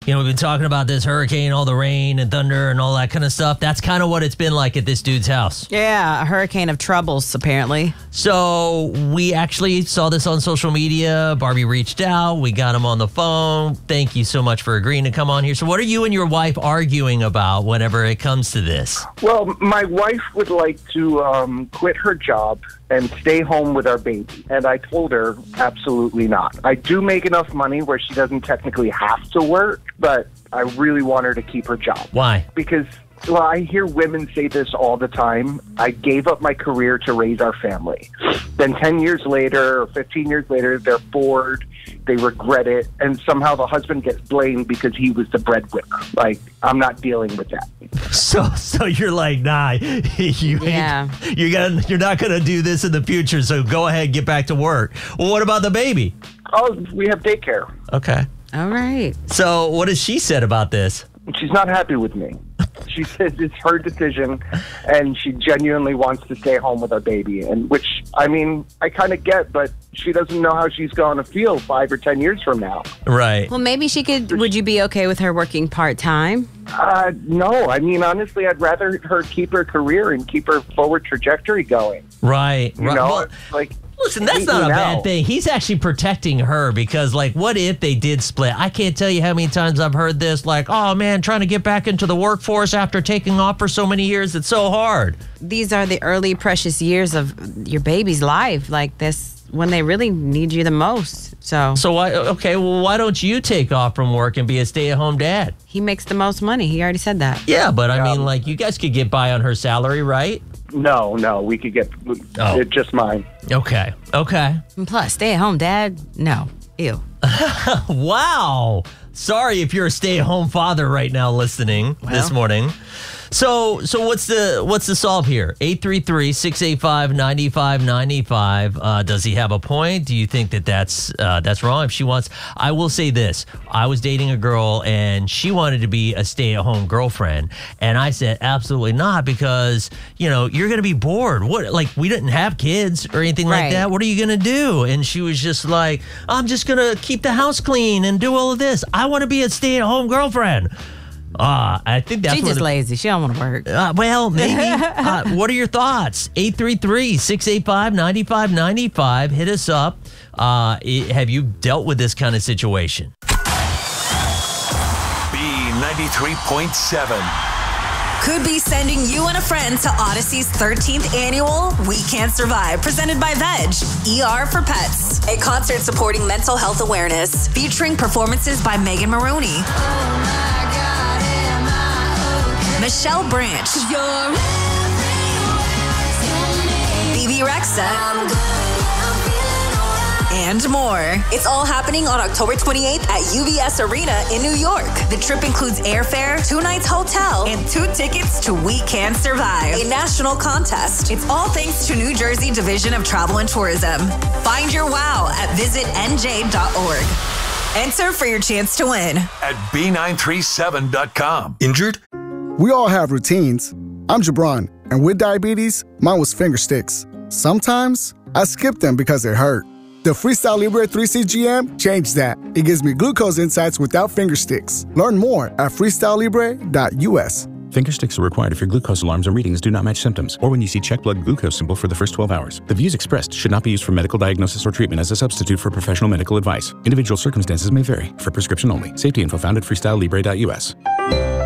You know, we've been talking about this hurricane, all the rain and thunder and all that kind of stuff. That's kind of what it's been like at this dude's house. Yeah, a hurricane of troubles, apparently. So we actually saw this on social media. Barbie reached out. We got him on the phone. Thank you so much for agreeing to come on here. So what are you and your wife arguing about whenever it comes to this? Well, my wife would like to quit her job and stay home with our baby. And I told her, absolutely not. I do make enough money where she doesn't technically have to work, but I really want her to keep her job. Why? Because, well, I hear women say this all the time. I gave up my career to raise our family. Then 10 years later or 15 years later, they're bored, they regret it, and somehow the husband gets blamed because he was the breadwinner. Like, I'm not dealing with that. So you're like, nah, you're not going to do this in the future, so go ahead, get back to work. Well, what about the baby? Oh, we have daycare. Okay. All right. So what has she said about this? She's not happy with me. She says it's her decision, and she genuinely wants to stay home with our baby, and which, I mean, I kind of get, but she doesn't know how she's going to feel 5 or 10 years from now. Right. Well, maybe she could, would you be okay with her working part-time? No. I mean, honestly, I'd rather her keep her career and keep her forward trajectory going. Right. You know, well, like... Listen, that's not a bad thing. He's actually protecting her because, like, what if they did split? I can't tell you how many times I've heard this, like, oh, man, trying to get back into the workforce after taking off for so many years. It's so hard. These are the early, precious years of your baby's life, like this, when they really need you the most. So why don't you take off from work and be a stay-at-home dad? He makes the most money. He already said that. Yeah, but I mean, like, you guys could get by on her salary, right? No, we could get it's just mine. Okay. And plus, stay-at-home dad? No. Ew. Wow. Sorry if you're a stay-at-home father right now listening this morning. So what's the solve here? 833-685-9595. Does he have a point? Do you think that's wrong? If she wants, I will say this. I was dating a girl and she wanted to be a stay-at-home girlfriend. And I said, absolutely not, because, you know, you're going to be bored. What, like, we didn't have kids or anything like that. What are you going to do? And she was just like, I'm just going to keep the house clean and do all of this. I want to be a stay-at-home girlfriend. I think that's she's just lazy. She don't want to work. Well, maybe. What are your thoughts? 833-685-9595. Hit us up. Have you dealt with this kind of situation? B93.7. Could be sending you and a friend to Odyssey's 13th annual We Can't Survive, presented by Veg, ER for Pets. A concert supporting mental health awareness, featuring performances by Megan Maroney, Michelle Branch, BB Rexa, and more. It's all happening on October 28th at UBS Arena in New York. The trip includes airfare, 2 nights hotel, and 2 tickets to We Can Survive, a national contest. It's all thanks to New Jersey Division of Travel and Tourism. Find your wow at visitnj.org. Enter for your chance to win at b937.com. Injured? We all have routines. I'm Jabron, and with diabetes, mine was finger sticks. Sometimes I skip them because it hurt. The Freestyle Libre 3CGM changed that. It gives me glucose insights without finger sticks. Learn more at freestylelibre.us. Finger sticks are required if your glucose alarms and readings do not match symptoms, or when you see check blood glucose symbol for the first 12 hours. The views expressed should not be used for medical diagnosis or treatment as a substitute for professional medical advice. Individual circumstances may vary. For prescription only. Safety info found at freestylelibre.us.